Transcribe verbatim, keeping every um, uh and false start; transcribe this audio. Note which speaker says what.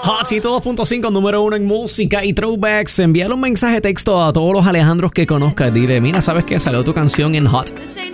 Speaker 1: Hot ciento dos punto cinco, número uno en música y throwbacks. Envíale un mensaje de texto a todos los Alejandros que conozcas. Dile, mira, ¿sabes qué? Salió tu canción en Hot.